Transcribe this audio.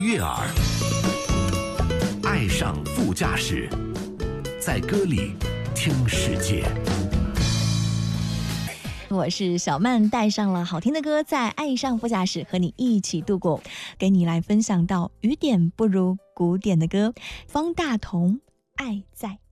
悦耳，爱上副驾驶，在歌里听世界。 我是小曼，带上了好听的歌，在爱上副驾驶和你一起度过，给你来分享到雨点不如古典的歌，方大同《爱在》。